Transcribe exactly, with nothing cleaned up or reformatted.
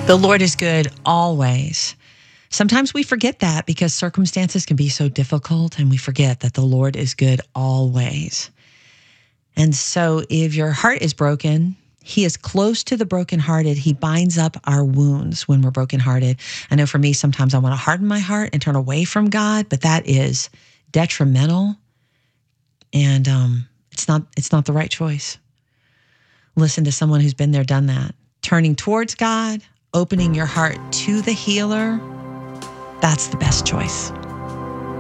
The Lord is good always. Sometimes we forget that because circumstances can be so difficult, and we forget that the Lord is good always. And so if your heart is broken, He is close to the brokenhearted. He binds up our wounds when we're brokenhearted. I know for me, sometimes I want to harden my heart and turn away from God, but that is detrimental, and um, it's not it's not the right choice. Listen to someone who's been there, done that. Turning towards God, opening your heart to the healer, that's the best choice.